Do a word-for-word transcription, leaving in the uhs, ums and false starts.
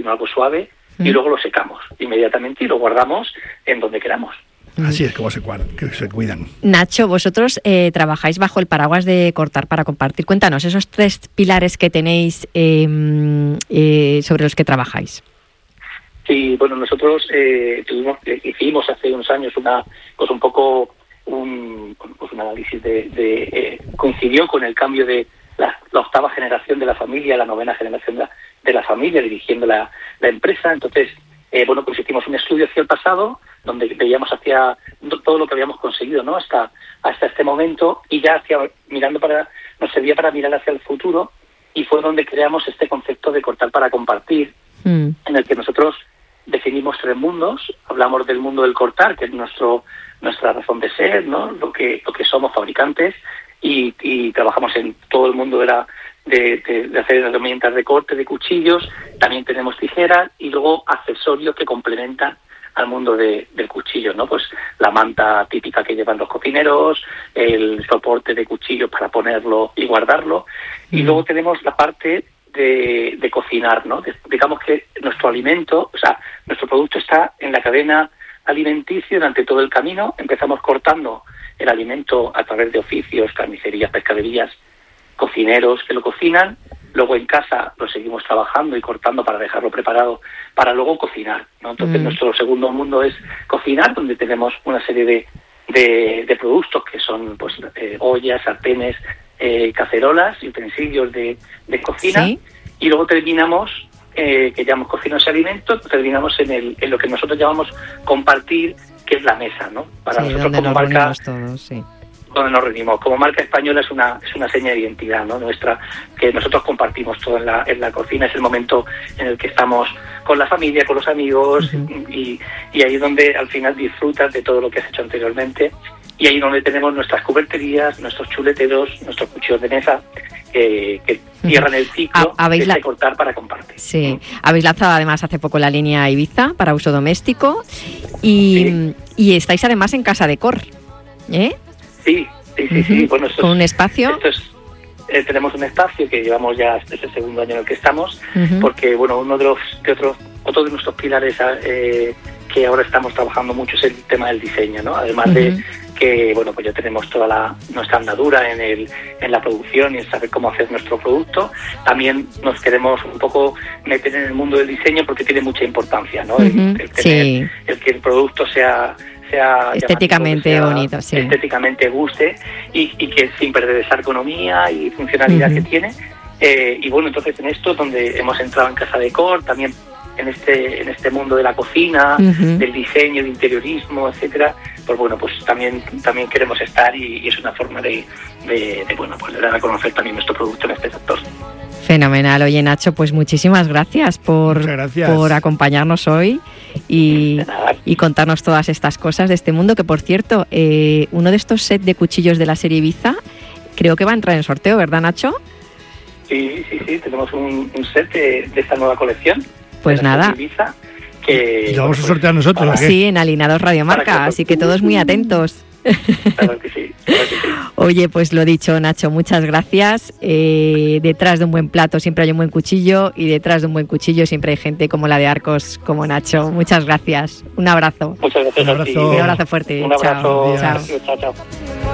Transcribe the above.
¿no? Algo suave, mm. y luego lo secamos inmediatamente y lo guardamos en donde queramos. Así es como se, que se cuidan. Nacho, vosotros eh, trabajáis bajo el paraguas de Cortar para Compartir. Cuéntanos esos tres pilares que tenéis eh, eh, sobre los que trabajáis. Sí, bueno, nosotros eh, tuvimos, eh, hicimos hace unos años una, pues un poco un, pues un análisis de, de eh, coincidió con el cambio de la, la octava generación de la familia, la novena generación de la, de la familia dirigiendo la, la empresa. Entonces, eh, bueno, pues hicimos un estudio hacia el pasado donde veíamos hacia todo lo que habíamos conseguido, ¿no? Hasta hasta este momento, y ya hacia mirando para nos servía para mirar hacia el futuro, y fue donde creamos este concepto de Cortar para Compartir, mm. en el que nosotros definimos tres mundos. Hablamos del mundo del cortar, que es nuestro nuestra razón de ser, ¿no? Lo que lo que somos fabricantes, y, y trabajamos en todo el mundo de la de, de, de hacer herramientas de corte, de cuchillos. También tenemos tijeras y luego accesorios que complementan al mundo de, del cuchillo, ¿no? Pues la manta típica que llevan los cocineros, el soporte de cuchillo para ponerlo y guardarlo, mm. y luego tenemos la parte de, de cocinar, ¿no? De, digamos que nuestro alimento, o sea, nuestro producto está en la cadena alimenticia durante todo el camino. Empezamos cortando el alimento a través de oficios, carnicerías, pescaderías, cocineros que lo cocinan. Luego en casa lo seguimos trabajando y cortando para dejarlo preparado para luego cocinar, ¿no? Entonces mm. nuestro segundo mundo es cocinar, donde tenemos una serie de, de, de productos que son pues eh, ollas, sartenes, eh, cacerolas y utensilios de, de cocina. ¿Sí? Y luego terminamos, eh, que ya hemos cocinado ese alimento, terminamos en, el, en lo que nosotros llamamos compartir, que es la mesa, ¿no? Para sí, nosotros como marca todos, sí. donde nos reunimos. Como marca española es una es una seña de identidad, ¿no? Nuestra, que nosotros compartimos todo en la en la cocina. Es el momento en el que estamos con la familia, con los amigos, uh-huh. y, y ahí es donde al final disfrutas de todo lo que has hecho anteriormente, y ahí donde tenemos nuestras cuberterías, nuestros chuleteros, nuestros cuchillos de mesa, eh, que cierran el ciclo de la... cortar para compartir. Sí, ¿Mm? Habéis lanzado además hace poco la línea Ibiza para uso doméstico, y, sí. y estáis además en Casa Decor, ¿eh? Sí, sí, sí, uh-huh. sí. Bueno, esto ¿con es, un espacio? Esto es, eh, tenemos un espacio que llevamos ya, este es el segundo año en el que estamos, uh-huh. porque, bueno, uno de los, de otros, otro de nuestros pilares eh, que ahora estamos trabajando mucho es el tema del diseño, ¿no? Además uh-huh. de que, bueno, pues ya tenemos toda la nuestra andadura en el en la producción y en saber cómo hacer nuestro producto. También nos queremos un poco meter en el mundo del diseño porque tiene mucha importancia, ¿no? Uh-huh. El, el, tener, sí. el que el producto sea sea estéticamente sea bonito, sí. estéticamente guste, y, y que sin perder esa ergonomía y funcionalidad uh-huh. que tiene. Eh, y bueno, entonces en esto donde hemos entrado en Casa Decor, también en este en este mundo de la cocina, uh-huh. del diseño, del interiorismo, etcétera, pues bueno, pues también también queremos estar, y, y es una forma de, de, de bueno, pues de dar a conocer también nuestro producto en este sector. Fenomenal. Oye, Nacho, pues muchísimas gracias por, gracias. por acompañarnos hoy y, y contarnos todas estas cosas de este mundo, que por cierto, eh, uno de estos sets de cuchillos de la serie Ibiza creo que va a entrar en sorteo, ¿verdad, Nacho? Sí, sí, sí, tenemos un, un set de, de esta nueva colección. Pues nada. Ibiza, que, y lo vamos bueno, a sortear pues, nosotros. Para, sí, en Alineados Radio Marca, así que todos muy atentos. Claro que sí, claro que sí. Oye, pues lo dicho, Nacho, muchas gracias. Eh, detrás de un buen plato siempre hay un buen cuchillo, y detrás de un buen cuchillo siempre hay gente como la de Arcos, como Nacho. Muchas gracias. Un abrazo. Muchas gracias. Un abrazo, a ti. Un abrazo fuerte. Un abrazo. Chao. Chao, chao.